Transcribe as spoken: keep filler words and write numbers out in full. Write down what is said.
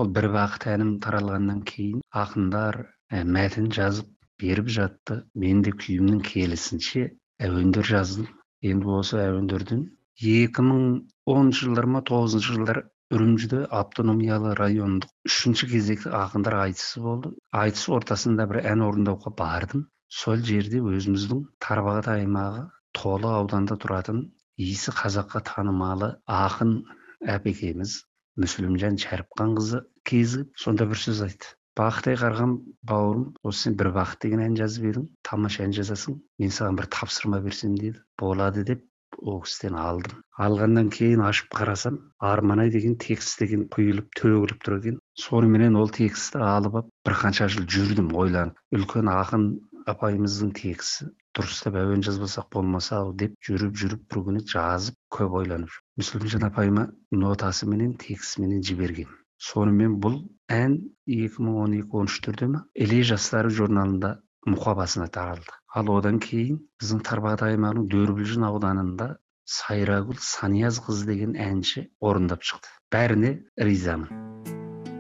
сол бір бақыт әнім таралғаннан кейін ақындар ә, мәтін жазып беріп жатты. Мен де күйімнің келісінше әуендер жаздым. Енді осы әуендерден екі мың оныншы жылдар ма тоғызыншы жылдар Үрімжіде автономиялы райондық үшінші кезекті ақындар айтысы болды. Айтыс ортасында бір ән орындауға бардым. Сол жерде өзіміздің Тарбағат аймағы Толы ауданда тұратын иісі қазаққа танымалы ақын әпекеміз Мүсілімжан Шәріпқанқызы кезігіп сонда бір сөз айтты. Бақытай қарғам бауырым, осы сен бір бақыт деген ән жазып едің, тамаша ән жазасың, мен саған бір тапсырма берсем деді. Болады деп ол кісіден алдым. Алғаннан кейін ашып қарасам, Арманай деген текст деген құйылып төгіліп тұр екен. Соныменен ол тексті алып ап бір қанша жыл жүрдім ойланып. Үлкен ақын апайымыздың тексті дұрыстап әуен жазбасақ болмаса ау деп жүріп жүріп бір күні жазып көп ойланып жүрмін. Мүсілімжан апайыма нотасы менен текстіменен жіберген. Сонымен бұл ән екі мың он екі он үштерде ме Іле жастары журналында мұқабасына таралды. Ал одан кейін біздің Тарбағатай аймағының Дөрбілжін ауданында Сайрагүл Саниязқызы деген әнші орындап шықты. Бәріне ризамын.